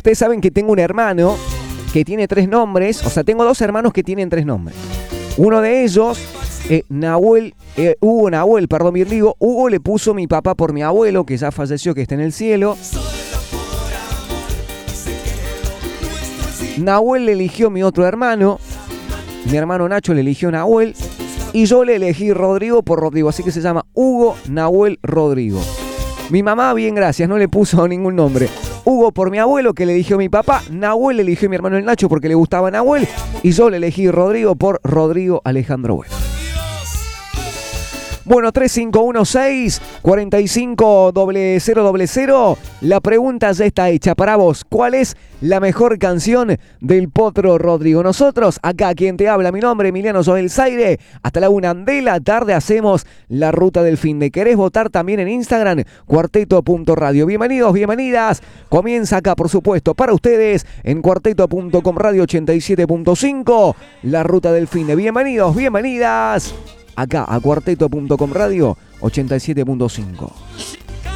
Ustedes saben que tengo un hermano que tiene 3 nombres. O sea, tengo 2 hermanos que tienen 3 nombres. Uno de ellos, Hugo Nahuel, perdón, bien digo. Hugo le puso mi papá por mi abuelo, que ya falleció, que está en el cielo. Nahuel le eligió mi otro hermano. Mi hermano Nacho le eligió Nahuel. Y yo le elegí Rodrigo por Rodrigo. Así que se llama Hugo Nahuel Rodrigo. Mi mamá, bien gracias, no le puso ningún nombre. Hugo por mi abuelo, que le eligió mi papá. Nahuel le eligió mi hermano el Nacho porque le gustaba Nahuel. Y yo le elegí Rodrigo por Rodrigo Alejandro Bueno. Bueno, 3516-450000. La pregunta ya está hecha para vos. ¿Cuál es la mejor canción del Potro Rodrigo? Nosotros, acá quien te habla, mi nombre Emiliano Joel Zaire. Hasta la 1 de la tarde hacemos la ruta del fin de. ¿Querés votar también en Instagram? Cuarteto.radio. Bienvenidos, bienvenidas. Comienza acá, por supuesto, para ustedes en cuarteto.com radio 87.5. La ruta del fin de. Bienvenidos, bienvenidas. Acá a cuarteto.com radio 87.5.